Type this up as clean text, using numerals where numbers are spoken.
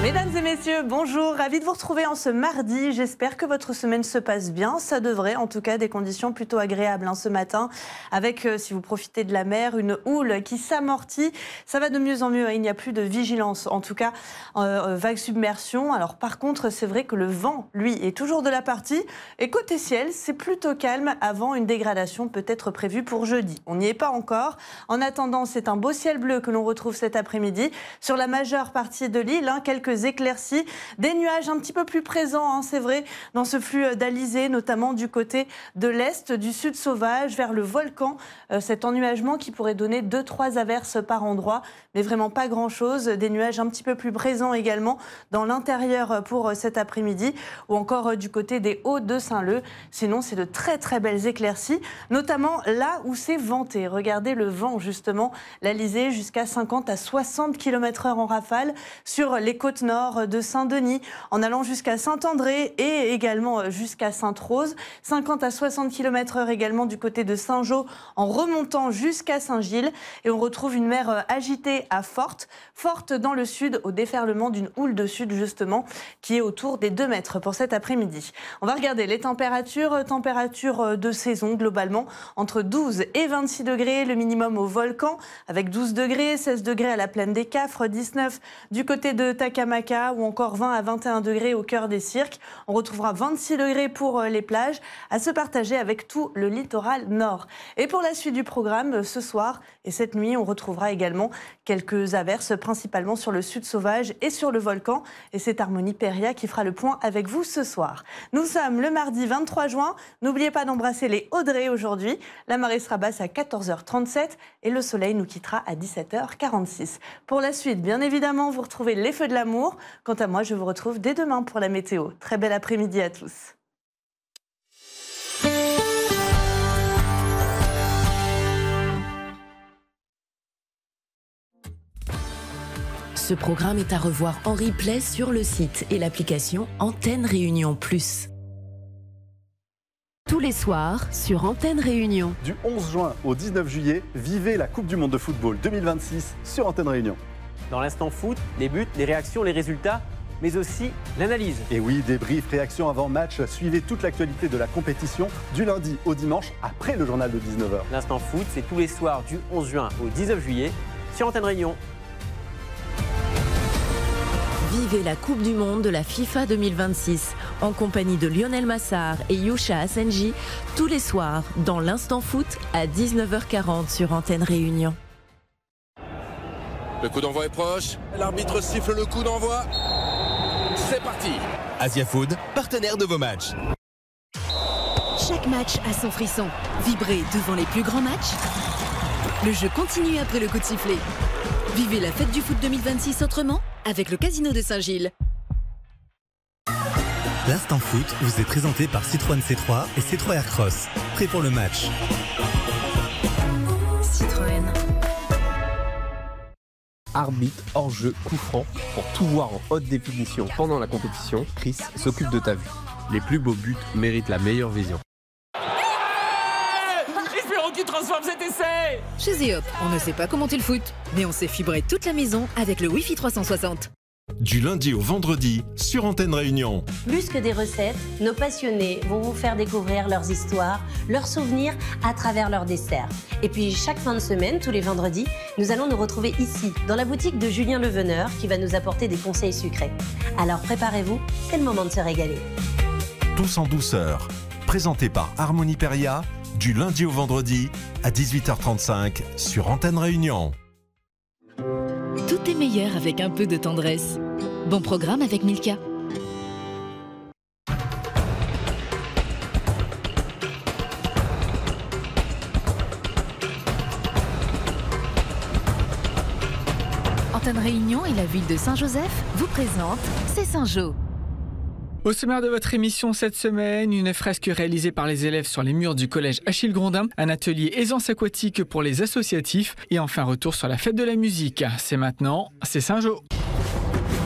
Mesdames et messieurs, bonjour, ravi de vous retrouver en ce mardi. J'espère que votre semaine se passe bien. Ça devrait, en tout cas, des conditions plutôt agréables ce matin. Avec, si vous profitez de la mer, une houle qui s'amortit. Ça va de mieux en mieux. Il n'y a plus de vigilance, en tout cas, vague submersion. Alors, par contre, c'est vrai que le vent, lui, est toujours de la partie. Et côté ciel, c'est plutôt calme avant une dégradation peut-être prévue pour jeudi. On n'y est pas encore. En attendant, c'est un beau ciel bleu que l'on retrouve cet après-midi. Sur la majeure partie de l'île, quelques éclaircies, des nuages un petit peu plus présents, c'est vrai, dans ce flux d'alizé, notamment du côté de l'est, du sud sauvage, vers le volcan. Cet ennuagement qui pourrait donner 2-3 averses par endroit, mais vraiment pas grand-chose. Des nuages un petit peu plus présents également dans l'intérieur pour cet après-midi, ou encore du côté des Hauts de Saint-Leu. Sinon, c'est de très très belles éclaircies, notamment là où c'est venté. Regardez le vent, justement, l'Alizé jusqu'à 50 à 60 km/h en rafale sur les côtes nord de Saint-Denis, en allant jusqu'à Saint-André et également jusqu'à Sainte-Rose. 50 à 60 km/h également du côté de Saint-Jean, en remontant jusqu'à Saint-Gilles. Et on retrouve une mer agitée à forte dans le sud, au déferlement d'une houle de sud justement, qui est autour des 2 mètres pour cet après-midi. On va regarder les températures de saison globalement, entre 12 et 26 degrés, le minimum au volcan, avec 12 degrés, 16 degrés à la plaine des Cafres, 19 du côté de Takamaka, ou encore 20 à 21 degrés au cœur des cirques. On retrouvera 26 degrés pour les plages, à se partager avec tout le littoral nord. Et pour la suite du programme, ce soir et cette nuit, on retrouvera également quelques averses, principalement sur le sud sauvage et sur le volcan. Et c'est Harmonie Peria qui fera le point avec vous ce soir. Nous sommes le mardi 23 juin. N'oubliez pas d'embrasser les Audrey aujourd'hui. La marée sera basse à 14h37 et le soleil nous quittera à 17h46. Pour la suite, bien évidemment, vous retrouvez les feux de l'amour. Quant à moi, je vous retrouve dès demain pour la météo. Très bel après-midi à tous. Ce programme est à revoir en replay sur le site et l'application Antenne Réunion Plus. Tous les soirs sur Antenne Réunion. Du 11 juin au 19 juillet, vivez la Coupe du Monde de football 2026 sur Antenne Réunion. Dans l'instant foot, les buts, les réactions, les résultats, mais aussi l'analyse. Et oui, débrief, réaction avant match, suivez toute l'actualité de la compétition du lundi au dimanche après le journal de 19h. L'instant foot, c'est tous les soirs du 11 juin au 19 juillet sur Antenne Réunion. Vivez la Coupe du Monde de la FIFA 2026 en compagnie de Lionel Massard et Yusha Asenji tous les soirs dans l'Instant Foot à 19h40 sur Antenne Réunion. Le coup d'envoi est proche, l'arbitre siffle le coup d'envoi. C'est parti. Asia Food, partenaire de vos matchs. Chaque match a son frisson. Vibrez devant les plus grands matchs. Le jeu continue après le coup de sifflet. Vivez la fête du foot 2026 autrement avec le Casino de Saint-Gilles. L'Instant Foot vous est présenté par Citroën C3 et C3 Aircross. Prêt pour le match. Citroën. Arbitre, hors-jeu, coup franc, pour tout voir en haute définition pendant la compétition, Chris s'occupe de ta vue. Les plus beaux buts méritent la meilleure vision. Espérons qu'il transforme cet essai. Chez Zeop, on ne sait pas commenter le foot, mais on sait fibrer toute la maison avec le Wi-Fi 360. Du lundi au vendredi sur Antenne Réunion. Plus que des recettes, nos passionnés vont vous faire découvrir leurs histoires, leurs souvenirs à travers leurs desserts. Et puis chaque fin de semaine, tous les vendredis, nous allons nous retrouver ici, dans la boutique de Julien Leveneur, qui va nous apporter des conseils sucrés. Alors préparez-vous, c'est le moment de se régaler. Tous en douceur, présenté par Harmonie Peria, du lundi au vendredi à 18h35 sur Antenne Réunion. Tout est meilleur avec un peu de tendresse. Bon programme avec Milka. Antenne Réunion et la ville de Saint-Joseph vous présentent C'est Saint-Jo. Au sommaire de votre émission cette semaine, une fresque réalisée par les élèves sur les murs du collège Achille Grondin, un atelier aisance aquatique pour les associatifs et enfin retour sur la fête de la musique. C'est maintenant, c'est Saint-Jo.